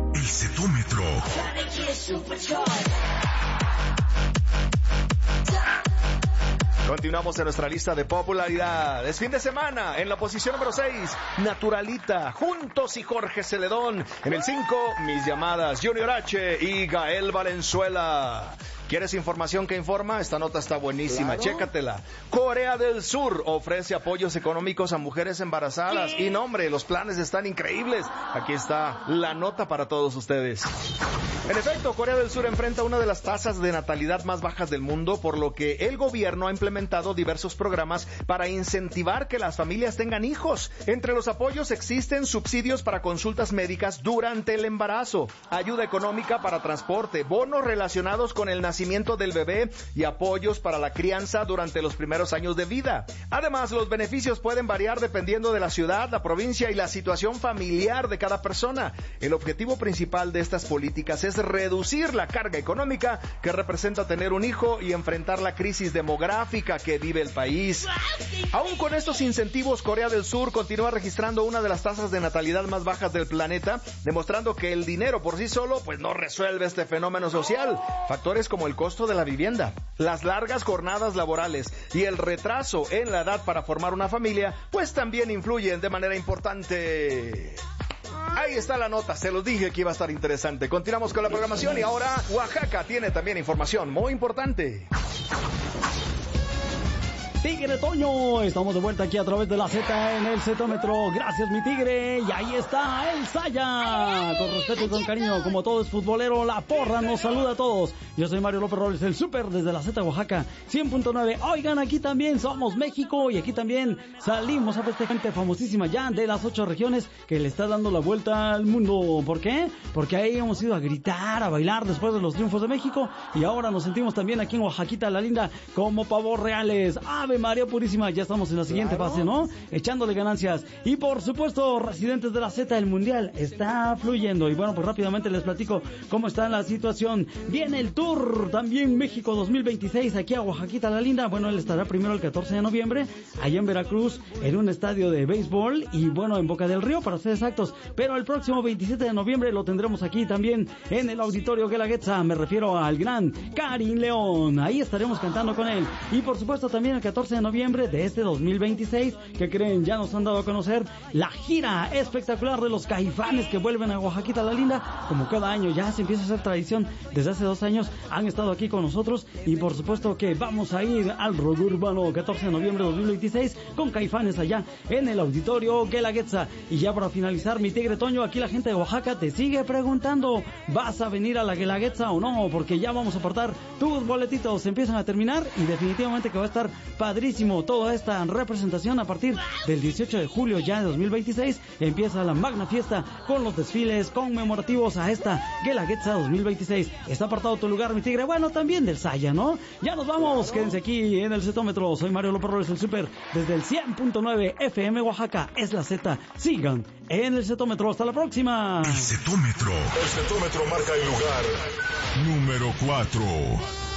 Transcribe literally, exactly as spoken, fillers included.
El Cetómetro. Continuamos en nuestra lista de popularidad. Es fin de semana. En la posición número seis, Naturalita, Juntos y Jorge Celedón. En el cinco, Mis Llamadas, Junior H y Gael Valenzuela. ¿Quieres información que informa? Esta nota está buenísima, claro. Chécatela. Corea del Sur ofrece apoyos económicos a mujeres embarazadas. ¿Qué? Y no, hombre, los planes están increíbles. Aquí está la nota para todos ustedes. En efecto, Corea del Sur enfrenta una de las tasas de natalidad más bajas del mundo, por lo que el gobierno ha implementado diversos programas para incentivar que las familias tengan hijos. Entre los apoyos existen subsidios para consultas médicas durante el embarazo, ayuda económica para transporte, bonos relacionados con el nacimiento del bebé y apoyos para la crianza durante los primeros años de vida. Además, los beneficios pueden variar dependiendo de la ciudad, la provincia y la situación familiar de cada persona. El objetivo principal de estas políticas es reducir la carga económica que representa tener un hijo y enfrentar la crisis demográfica que vive el país. Aún con estos incentivos, Corea del Sur continúa registrando una de las tasas de natalidad más bajas del planeta, demostrando que el dinero por sí solo pues no resuelve este fenómeno social. Factores como el costo de la vivienda, las largas jornadas laborales y el retraso en la edad para formar una familia pues también influyen de manera importante. Ahí está la nota, se los dije que iba a estar interesante. Continuamos con la programación y ahora Oaxaca tiene también información muy importante. Tigre Toño, estamos de vuelta aquí a través de la Z en el Cetómetro. Gracias, mi tigre. Y ahí está el Saya. Con respeto y con cariño, como todo es futbolero, la porra nos saluda a todos. Yo soy Mario López Robles, el Súper, desde la Z Oaxaca, cien punto nueve. Oigan, aquí también somos México y aquí también salimos a esta gente famosísima ya de las ocho regiones que le está dando la vuelta al mundo. ¿Por qué? Porque ahí hemos ido a gritar, a bailar después de los triunfos de México y ahora nos sentimos también aquí en Oaxaquita la linda como pavos reales. ¡Ave María Purísima! Ya estamos en la siguiente claro. fase, ¿no? Echándole ganancias. Y por supuesto, residentes de la Z, el Mundial está fluyendo. Y bueno, pues rápidamente les platico cómo está la situación. Viene el Tour, también México dos mil veintiséis, aquí a Oaxaquita la linda. Bueno, él estará primero el catorce de noviembre, allá en Veracruz, en un estadio de béisbol. Y bueno, en Boca del Río, para ser exactos. Pero el próximo veintisiete de noviembre lo tendremos aquí también en el Auditorio Guelaguetza. Me refiero al gran Karim León. Ahí estaremos cantando con él. Y por supuesto también el catorce de noviembre de este dos mil veintiséis, que creen, ya nos han dado a conocer la gira espectacular de los Caifanes que vuelven a Oaxaquita la linda, como cada año ya se empieza a hacer tradición. Desde hace dos años han estado aquí con nosotros y por supuesto que vamos a ir al Rock Urbano catorce de noviembre de dos mil veintiséis con Caifanes allá en el Auditorio Guelaguetza. Y ya para finalizar, mi tigre Toño, aquí la gente de Oaxaca te sigue preguntando, ¿vas a venir a la Guelaguetza o no? Porque ya vamos a apartar tus boletitos, se empiezan a terminar y definitivamente que va a estar padrísimo toda esta representación. A partir del dieciocho de julio ya de dos mil veintiséis empieza la magna fiesta con los desfiles conmemorativos a esta Guelaguetza dos mil veintiséis. Está apartado tu lugar, mi tigre, bueno, también del Saya, ¿no? Ya nos vamos, claro. Quédense aquí en el Cetómetro. Soy Mario López Robles, el Súper, desde el cien punto nueve F M Oaxaca, es la Z. Sigan en el Cetómetro, hasta la próxima. El Cetómetro. El Cetómetro marca el lugar número cuatro.